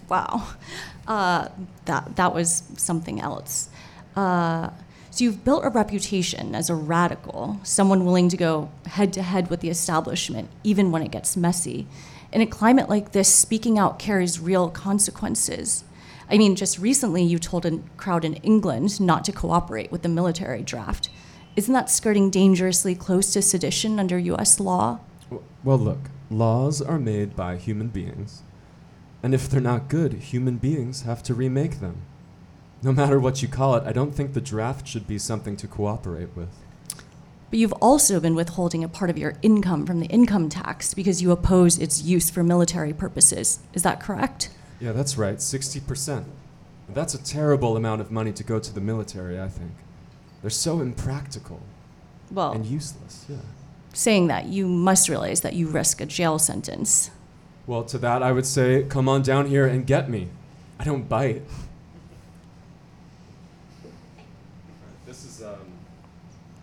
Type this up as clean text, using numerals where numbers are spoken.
Wow. That was something else. So you've built a reputation as a radical, someone willing to go head-to-head with the establishment, even when it gets messy. In a climate like this, speaking out carries real consequences. I mean, just recently you told a crowd in England not to cooperate with the military draft. Isn't that skirting dangerously close to sedition under US law? Well, look, laws are made by human beings. And if they're not good, human beings have to remake them. No matter what you call it, I don't think the draft should be something to cooperate with. But you've also been withholding a part of your income from the income tax because you oppose its use for military purposes. Is that correct? Yeah, that's right, 60%. That's a terrible amount of money to go to the military, I think. They're so impractical Well, and useless, yeah. saying that, you must realize that you risk a jail sentence. Well, to that I would say, come on down here and get me. I don't bite. This is